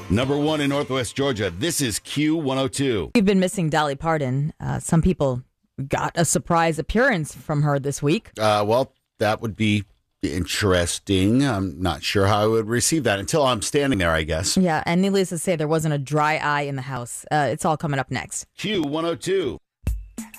Number one in Northwest Georgia. This is Q102. We've been missing Dolly Parton. Some people got a surprise appearance from her this week. Well, that would be interesting. I'm not sure how I would receive that until I'm standing there, I guess. Yeah, and needless to say, there wasn't a dry eye in the house. It's all coming up next. Q102.